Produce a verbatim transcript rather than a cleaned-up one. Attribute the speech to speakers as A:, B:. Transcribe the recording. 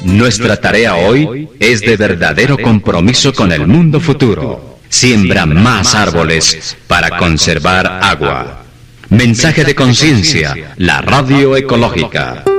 A: Nuestra tarea hoy es de verdadero compromiso con el mundo futuro. Siembra más árboles para conservar agua. Mensaje de conciencia, la radio ecológica.